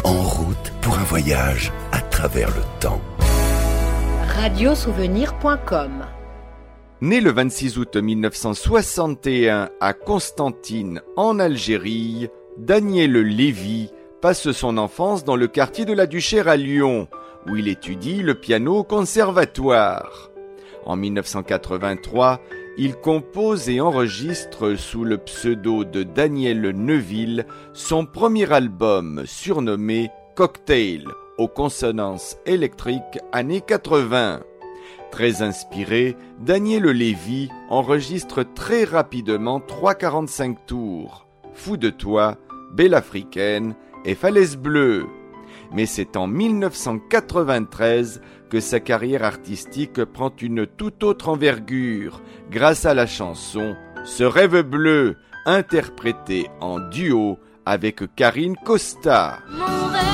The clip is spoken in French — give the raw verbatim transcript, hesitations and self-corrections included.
en route pour un voyage à travers le temps. radio souvenir point com. Né le vingt-six août mille neuf cent soixante et un à Constantine, en Algérie, Daniel Lévy passe son enfance dans le quartier de la Duchère à Lyon, où il étudie le piano au conservatoire. En mille neuf cent quatre-vingt-trois, il compose et enregistre sous le pseudo de Daniel Neuville son premier album surnommé Cocktail, aux consonances électriques années quatre-vingts. Très inspiré, Daniel Lévy enregistre très rapidement trois quarante-cinq tours, Fou de toi, Belle Africaine et Falaise Bleue. Mais c'est en mille neuf cent quatre-vingt-treize que sa carrière artistique prend une toute autre envergure grâce à la chanson Ce rêve bleu, interprétée en duo avec Karine Costa. Mon rêve